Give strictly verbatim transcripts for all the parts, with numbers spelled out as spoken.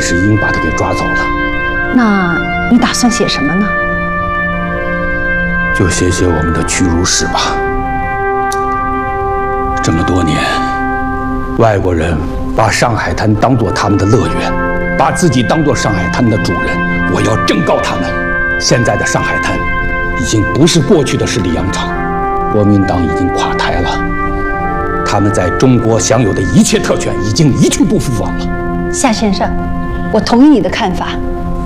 世英把他给抓走了。 那你打算写什么呢？ 就写写我们的屈辱史吧。这么多年，外国人把上海滩当作他们的乐园，把自己当作上海滩的主人。我要正告他们，现在的上海滩已经不是过去的十里洋场，国民党已经垮台了，他们在中国享有的一切特权已经一去不复返了。 夏先生，我同意你的看法。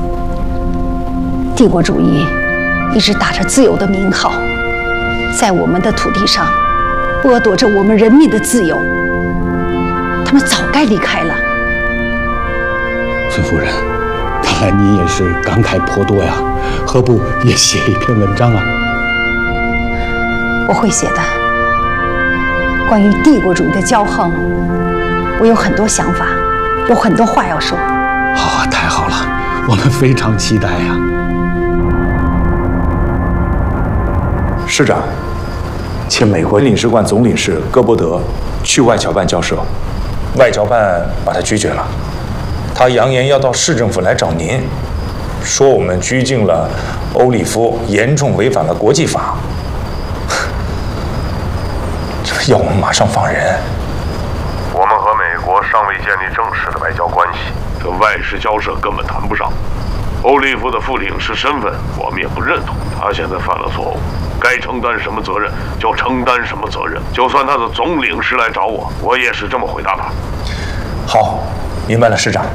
帝国主义一直打着自由的名号，在我们的土地上剥夺着我们人民的自由，他们早该离开了。 孙夫人，看来你也是感慨颇多呀，何不也写一篇文章啊？ 我会写的。关于帝国主义的骄横，我有很多想法，有很多话要说。 好、哦，太好了，我们非常期待呀。 市长，请美国领事馆总领事戈伯德去外交办交涉，外交办把他拒绝了。他扬言要到市政府来找您，说我们拘禁了欧里夫，严重违反了国际法，这要我们马上放人。 我们和美国尚未建立正式的外交关系，这外事交涉根本谈不上。欧利夫的副领事身份我们也不认同，他现在犯了错误，该承担什么责任就承担什么责任。就算他的总领事来找我，我也是这么回答他。 好，明白了，市长。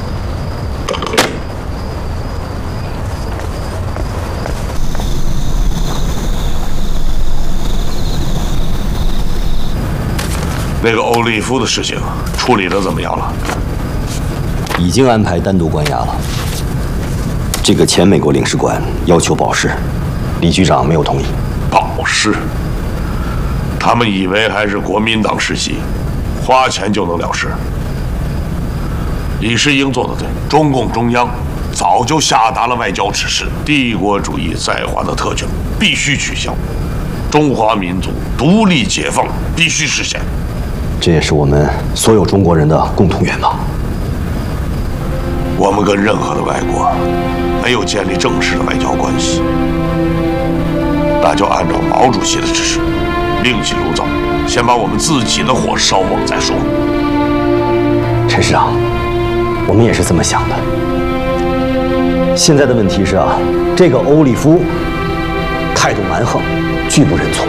那个欧利夫的事情处理得怎么样了？ 已经安排单独关押了。这个前美国领事馆要求保释，李局长没有同意。 保释？他们以为还是国民党世袭，花钱就能了事。李世英做得对，中共中央早就下达了外交指示，帝国主义在华的特权必须取消，中华民族独立解放必须实现。 这也是我们所有中国人的共同愿望。 我们跟任何的外国没有建立正式的外交关系，那就按照毛主席的指示，另起炉灶，先把我们自己的火烧旺再说。 陈市长，我们也是这么想的。现在的问题是啊，这个欧利夫态度蛮横，拒不认错。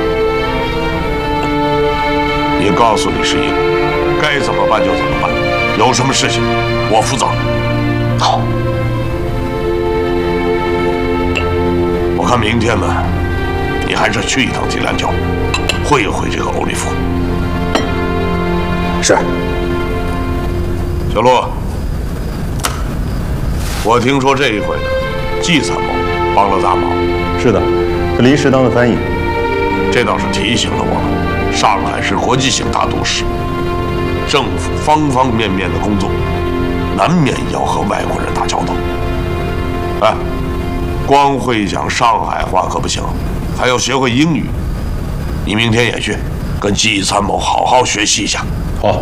你告诉李世英，该怎么办就怎么办，有什么事情我负责。 好。 我看明天呢，你还是去一趟金兰角，会一会这个欧利夫。 是。 小陆，我听说这一回呢，季参谋帮了大忙。 是的，是临时当的翻译。 这倒是提醒了我们，上海是国际性大都市，政府方方面面的工作，难免要和外国人打交道。哎，光会讲上海话可不行，还要学会英语。你明天也去，跟季参谋好好学习一下。 好。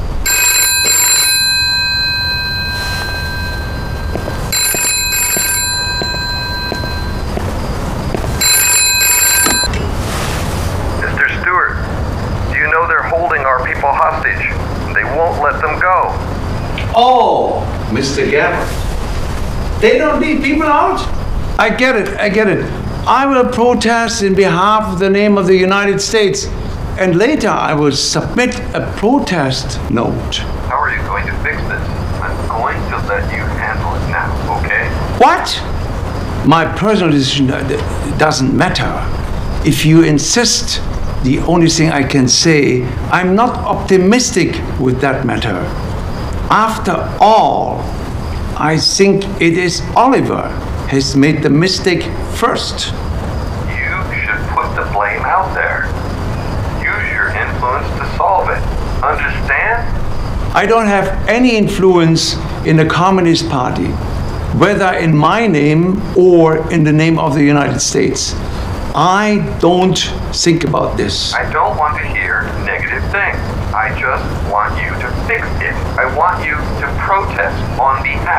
Hostage. They won't let them go. Oh, Mister Gabbard. They don't leave people out? I get it, I get it. I will protest in behalf of the name of the United States, and later I will submit a protest note. How are you going to fix this? I'm going to let you handle it now, okay? What? My personal decision doesn't matter. If you insist, the only thing I can say, I'm not optimistic with that matter. After all, I think it is Oliver has made the mistake first. You should put the blame out there. Use your influence to solve it. Understand? I don't have any influence in the Communist Party, whether in my name or in the name of the United States. I don't think about this. I don't want to hear negative things. I just want you to fix it. I want you to protest on behalf